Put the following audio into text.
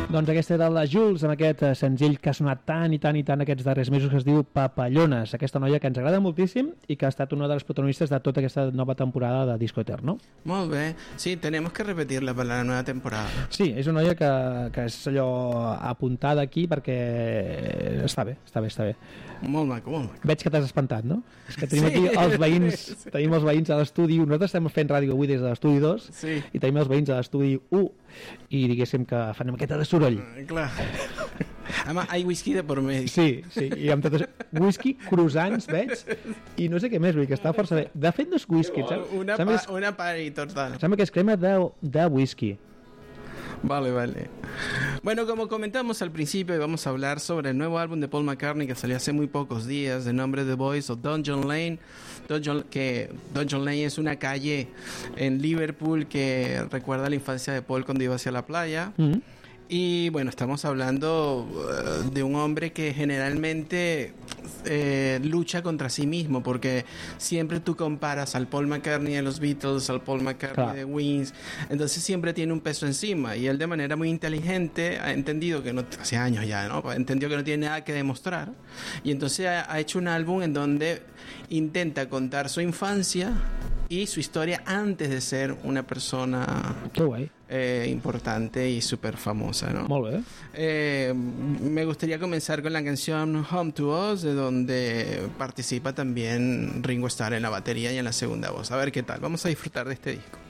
Doncs aquesta era la Jules, amb aquest senzill que ha sonat tant i tant i tant aquests darrers mesos, que es diu Papallones. Aquesta noia que ens agrada moltíssim i que ha estat una de les protagonistes de tota aquesta nova temporada de Disco Eterno. Molt bé. Sí, tenemos que repetirla per la nova temporada. Sí, és una noia que és allò apuntada aquí perquè està bé. Molt maco, molt maco. Veig que t'has espantat, no? És que tenim aquí els veïns, tenim els veïns a l'estudi 1. Nosaltres estem fent ràdio avui des de l'estudi 2 i tenim els veïns a l'estudi 1 i diguéssim que fan una miqueta de soroll. Clar. Además, hay whisky de por medio. Sí, i amb tot això. Whisky, croissants, veig, i no sé què més, vull dir que està força bé. De fet, no és whisky, saps? Una party total. Sembla que és crema de whisky. Vale. Bueno, como comentamos al principio, vamos a hablar sobre el nuevo álbum de Paul McCartney que salió hace muy pocos días, de nombre The Voice of Dungeon Lane. Dungeon Lane es una calle en Liverpool que recuerda la infancia de Paul cuando iba hacia la playa. Y bueno, estamos hablando de un hombre que generalmente lucha contra sí mismo, porque siempre tú comparas al Paul McCartney de los Beatles, al Paul McCartney de Wings, entonces siempre tiene un peso encima, y él de manera muy inteligente ha entendido que no, hace años ya, ¿no? Entendió que no tiene nada que demostrar, y entonces ha hecho un álbum en donde intenta contar su infancia y su historia antes de ser una persona importante y súper famosa, ¿no? Molt bé. Me gustaría comenzar con la canción Home to Us, de donde participa también Ringo Starr en la batería y en la segunda voz. A ver qué tal. Vamos a disfrutar de este disco.